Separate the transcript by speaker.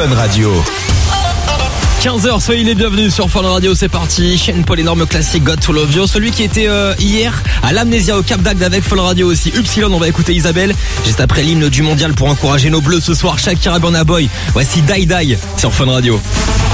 Speaker 1: Fun Radio.
Speaker 2: 15h, soyez les bienvenus sur Fun Radio, c'est parti. Shane Paul, énorme classique, God to Love You. Celui qui était hier à l'Amnésia au Cap d'Agde avec Fun Radio aussi. Upsilon, on va écouter Isabelle. Juste après l'hymne du mondial pour encourager nos bleus ce soir. Shakira, Burna Boy. Voici Die Die sur Fun Radio.